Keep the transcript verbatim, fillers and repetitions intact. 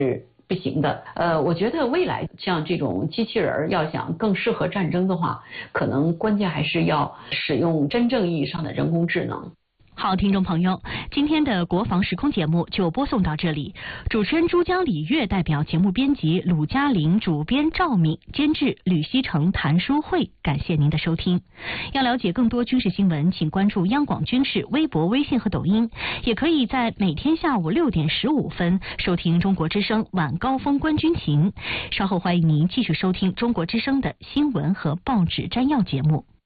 不行的。呃，我觉得未来像这种机器人要想更适合战争的话，可能关键还是要使用真正意义上的人工智能。 好，听众朋友，今天的国防时空节目就播送到这里。主持人珠江李月代表节目编辑鲁嘉玲、主编赵敏、监制吕希成、谭淑慧，感谢您的收听。要了解更多军事新闻，请关注央广军事微博、微信和抖音，也可以在每天下午六点十五分收听中国之声晚高峰观军情。稍后欢迎您继续收听中国之声的新闻和报纸摘要节目。